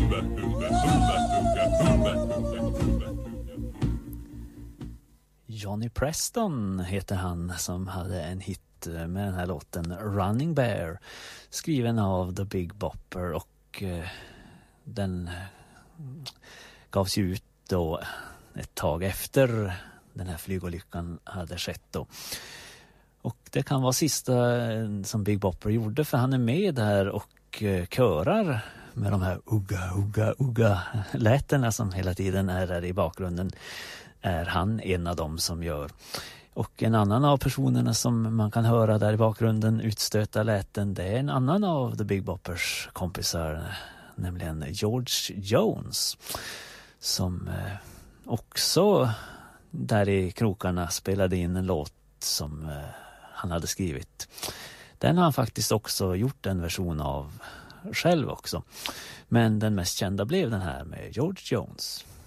Johnny Preston heter han som hade en hit med den här låten Running Bear, skriven av The Big Bopper, och den gavs ju ut då ett tag efter den här flygolyckan hade skett då. Och det kan vara sista som Big Bopper gjorde, för han är med där och körar med de här ugga, ugga, ugga lätena som hela tiden är där i bakgrunden. Är han en av dem som gör. Och en annan av personerna som man kan höra där i bakgrunden utstöta läten, det är en annan av The Big Boppers kompisar, nämligen George Jones, som också där i krokarna spelade in en låt som han hade skrivit. Den har han faktiskt också gjort en version av själv också. Men den mest kända blev den här med George Jones.